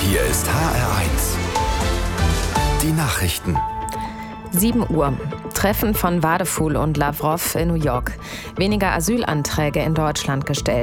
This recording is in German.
Hier ist HR1. Die Nachrichten. 7 Uhr. Treffen von Wadefuhl und Lavrov in New York. Weniger Asylanträge in Deutschland gestellt.